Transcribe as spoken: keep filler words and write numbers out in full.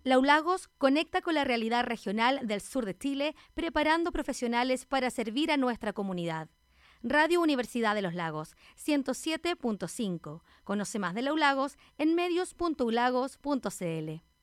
Laulagos conecta con la realidad regional del sur de Chile, preparando profesionales para servir a nuestra comunidad. Radio Universidad de los Lagos, ciento siete punto cinco. Conoce más de Laulagos en medios punto ulagos punto c l.